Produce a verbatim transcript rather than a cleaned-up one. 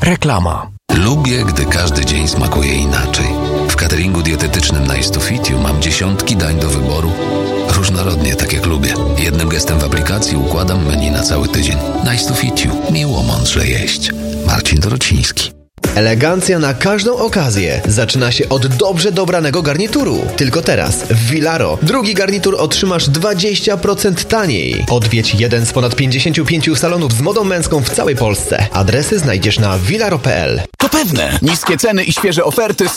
Reklama. Lubię, gdy każdy dzień smakuje inaczej. W cateringu dietetycznym Nice to Fit You mam dziesiątki dań do wyboru. Różnorodnie, tak jak lubię. Jednym gestem w aplikacji układam menu na cały tydzień. Nice to Fit You. Miło mądrze jeść. Marcin Dorociński. Elegancja na każdą okazję zaczyna się od dobrze dobranego garnituru. Tylko teraz w Vilaro drugi garnitur otrzymasz dwadzieścia procent taniej. Odwiedź jeden z ponad pięćdziesięciu pięciu salonów z modą męską w całej Polsce. Adresy znajdziesz na vilaro kropka p l. To pewne! Niskie ceny i świeże oferty